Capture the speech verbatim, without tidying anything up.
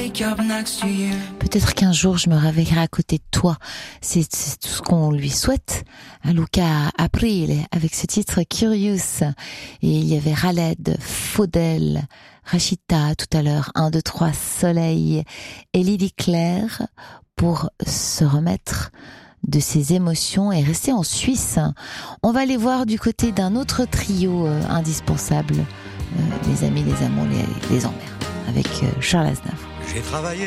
Peut-être qu'un jour je me réveillerai à côté de toi. C'est, c'est tout ce qu'on lui souhaite à Luca Aprile avec ce titre Curious. Et il y avait Khaled, Faudel, Rachita tout à l'heure, un, deux, trois, Soleil et Lily Claire pour se remettre de ses émotions et rester en Suisse. On va aller voir du côté d'un autre trio euh, indispensable, euh, les amis, les amants, les, les emmers, avec euh, Charles Aznavour. J'ai travaillé